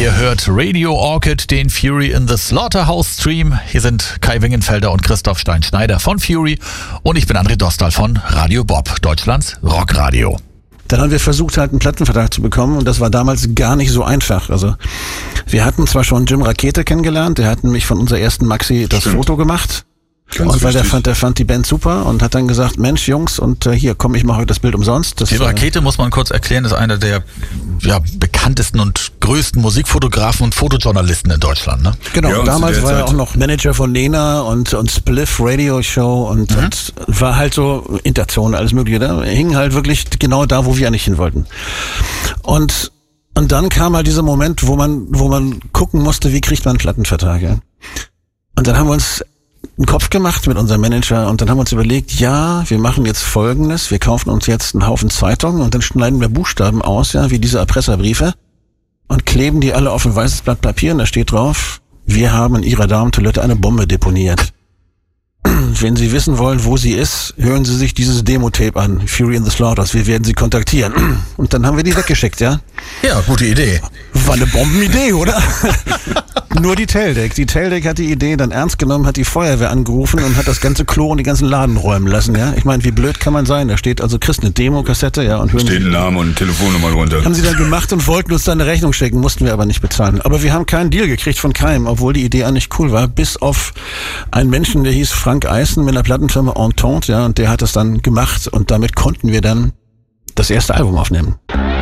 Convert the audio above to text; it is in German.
Ihr hört Radio Orchid, den Fury in the Slaughterhouse Stream. Hier sind Kai Wingenfelder und Christoph Stein-Schneider von Fury und ich bin André Dostal von Radio Bob, Deutschlands Rockradio. Dann haben wir versucht, halt einen Plattenvertrag zu bekommen und das war damals gar nicht so einfach. Also wir hatten zwar schon Jim Rakete kennengelernt, der hat nämlich von unserer ersten Maxi das Foto gemacht. Ganz und weil wichtig. der fand die Band super und hat dann gesagt, Mensch Jungs, und hier komm, ich mache euch das Bild umsonst. Das, Die Rakete, muss man kurz erklären, ist einer der bekanntesten und größten Musikfotografen und Fotojournalisten in Deutschland. Ne? Genau, Ja, und damals zu der war er Zeit- auch noch Manager von Nena und Spliff Radio Show und war halt so Interzone, alles mögliche. Da hing halt wirklich genau da, wo wir eigentlich hin wollten. Und dann kam halt dieser Moment, wo man gucken musste, wie kriegt man einen Plattenvertrag. Ja? Und dann haben wir uns einen Kopf gemacht mit unserem Manager und dann haben wir uns überlegt, ja, wir machen jetzt Folgendes, wir kaufen uns jetzt einen Haufen Zeitungen und dann schneiden wir Buchstaben aus, ja, wie diese Erpresserbriefe und kleben die alle auf ein weißes Blatt Papier und da steht drauf, wir haben in Ihrer Damentoilette eine Bombe deponiert. Wenn Sie wissen wollen, wo sie ist, hören Sie sich dieses Demo-Tape an, Fury in the Slaughterhouse, wir werden Sie kontaktieren. Und dann haben wir die weggeschickt, ja. Ja, gute Idee. War eine Bombenidee, oder? Nur die Taildeck. Die Taildeck hat die Idee dann ernst genommen, hat die Feuerwehr angerufen und hat das ganze Klo und die ganzen Laden räumen lassen, ja. Ich meine, wie blöd kann man sein? Da steht also, kriegst eine Demo-Kassette, ja, und hören Steht ein Name und eine Telefonnummer drunter. haben sie dann gemacht und wollten uns dann eine Rechnung schicken, mussten wir aber nicht bezahlen. Aber wir haben keinen Deal gekriegt von keinem, obwohl die Idee eigentlich cool war, bis auf einen Menschen, der hieß Frank Eisen mit einer Plattenfirma Entente, ja, und der hat das dann gemacht und damit konnten wir dann das erste Album aufnehmen.